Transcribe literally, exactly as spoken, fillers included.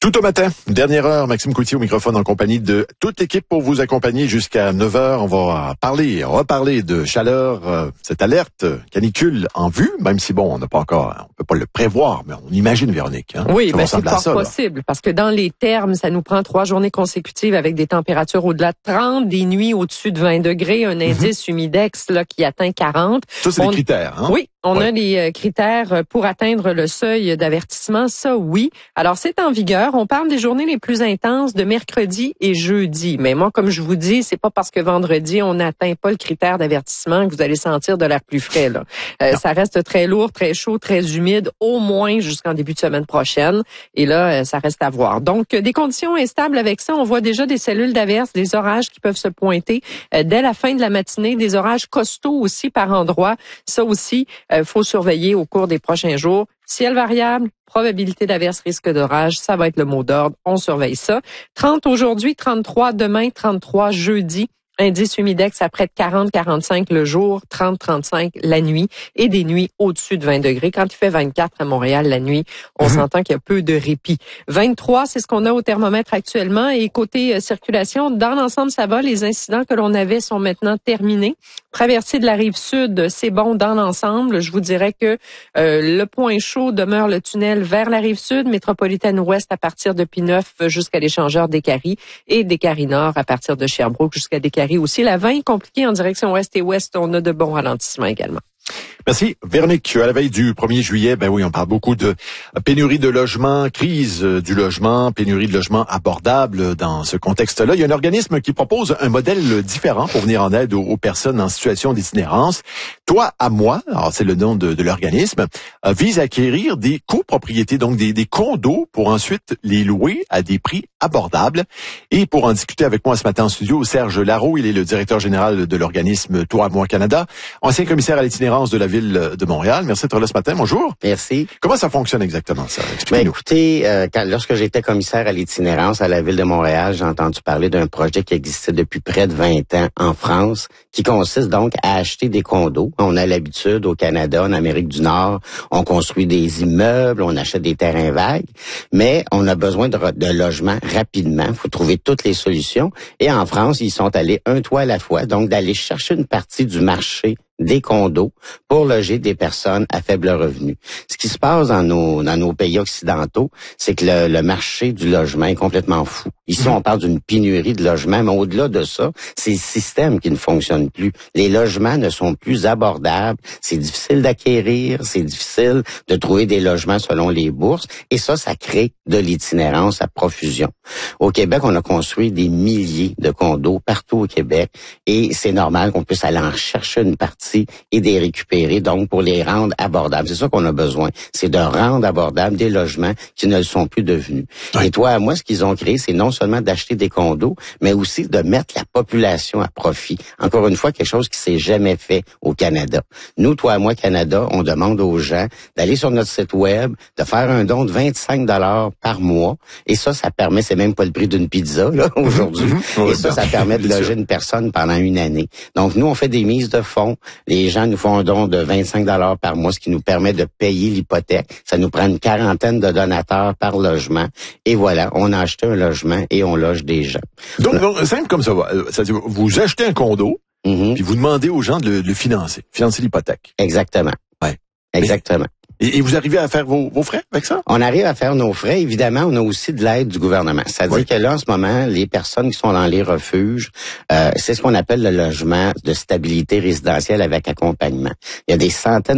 Tout au matin, dernière heure, Maxime Coutier au microphone en compagnie de toute l'équipe pour vous accompagner jusqu'à neuf heures. On va parler, reparler de chaleur, euh, cette alerte canicule en vue, même si bon, on n'a pas encore, on peut pas le prévoir, mais on imagine, Véronique. Hein, oui, ben c'est pas fort possible, là. Parce que dans les termes, ça nous prend trois journées consécutives avec des températures au-delà de trente, des nuits au-dessus de vingt degrés, un indice mm-hmm. humidex là qui atteint quarante. Ça, c'est on... des critères, hein? Oui. On oui. a les critères pour atteindre le seuil d'avertissement, ça oui. Alors c'est en vigueur. On parle des journées les plus intenses de mercredi et jeudi. Mais moi, comme je vous dis, c'est pas parce que vendredi on n'atteint pas le critère d'avertissement que vous allez sentir de l'air plus frais. Là. Euh, ça reste très lourd, très chaud, très humide, au moins jusqu'en début de semaine prochaine. Et là, ça reste à voir. Donc des conditions instables avec ça. On voit déjà des cellules d'averse, des orages qui peuvent se pointer euh, dès la fin de la matinée, des orages costauds aussi par endroits. Ça aussi. Il faut surveiller au cours des prochains jours. Ciel variable, probabilité d'averse, risque d'orage, ça va être le mot d'ordre. On surveille ça. trente aujourd'hui, trente-trois demain, trente-trois jeudi. Indice humidex à près de quarante à quarante-cinq le jour, trente à trente-cinq la nuit et des nuits au-dessus de vingt degrés. Quand il fait vingt-quatre à Montréal la nuit, on mmh. s'entend qu'il y a peu de répit. vingt-trois, c'est ce qu'on a au thermomètre actuellement. Et côté euh, circulation, dans l'ensemble, ça va. Les incidents que l'on avait sont maintenant terminés. Traversée de la rive sud, c'est bon dans l'ensemble. Je vous dirais que euh, le point chaud demeure le tunnel vers la rive sud, métropolitaine ouest à partir de Pineuf jusqu'à l'échangeur d'Écarie et d'Écarie Nord à partir de Sherbrooke jusqu'à d'Écarie aussi. La vingt compliquée en direction ouest et ouest, on a de bons ralentissements également. Merci. Véronique, à la veille du premier juillet, ben oui, on parle beaucoup de pénurie de logements, crise du logement, pénurie de logements abordables dans ce contexte-là. Il y a un organisme qui propose un modèle différent pour venir en aide aux, aux personnes en situation d'itinérance. Toi à moi, alors c'est le nom de, de l'organisme, euh, vise à acquérir des copropriétés, donc des, des condos pour ensuite les louer à des prix abordables. Et pour en discuter avec moi ce matin en studio, Serge Larreau, il est le directeur général de l'organisme Toi à moi Canada, ancien commissaire à l'itinérance de la ville de Montréal. Merci d'être là ce matin. Bonjour. Merci. Comment ça fonctionne exactement, ça? Ben, écoutez, euh, quand, lorsque j'étais commissaire à l'itinérance à la ville de Montréal, j'ai entendu parler d'un projet qui existait depuis près de vingt ans en France, qui consiste donc à acheter des condos. On a l'habitude au Canada, en Amérique du Nord, on construit des immeubles, on achète des terrains vagues, mais on a besoin de, de logements rapidement. Il faut trouver toutes les solutions. Et en France, ils sont allés un toit à la fois, donc d'aller chercher une partie du marché des condos pour loger des personnes à faible revenu. Ce qui se passe dans nos dans nos pays occidentaux, c'est que le, le marché du logement est complètement fou. Ici, on parle d'une pénurie de logements, mais au-delà de ça, c'est le système qui ne fonctionne plus. Les logements ne sont plus abordables, c'est difficile d'acquérir, c'est difficile de trouver des logements selon les bourses, et ça, ça crée de l'itinérance à profusion. Au Québec, on a construit des milliers de condos partout au Québec, et c'est normal qu'on puisse aller en chercher une partie et de les récupérer, donc pour les rendre abordables. C'est ça qu'on a besoin, c'est de rendre abordables des logements qui ne le sont plus devenus. Oui. Et toi, à moi, ce qu'ils ont créé, c'est non seulement d'acheter des condos, mais aussi de mettre la population à profit. Encore une fois, quelque chose qui s'est jamais fait au Canada. Nous, toi, à moi, Canada, on demande aux gens d'aller sur notre site web, de faire un don de vingt-cinq dollars par mois, et ça, ça permet, c'est même pas le prix d'une pizza, là, aujourd'hui, mmh, mmh. et ça, ça permet de loger une personne pendant une année. Donc, nous, on fait des mises de fonds. Les gens nous font un don de vingt-cinq dollars par mois, ce qui nous permet de payer l'hypothèque. Ça nous prend une quarantaine de donateurs par logement. Et voilà, on a acheté un logement et on loge des gens. Donc, donc simple comme ça va. C'est-à-dire, vous achetez un condo, mm-hmm. puis vous demandez aux gens de le, de le financer, financer l'hypothèque. Exactement. Ouais. Exactement. Et, et vous arrivez à faire vos, vos frais avec ça? On arrive à faire nos frais. Évidemment, on a aussi de l'aide du gouvernement. C'est-à-dire oui. que là, en ce moment, les personnes qui sont dans les refuges, euh, c'est ce qu'on appelle le logement de stabilité résidentielle avec accompagnement. Il y a des centaines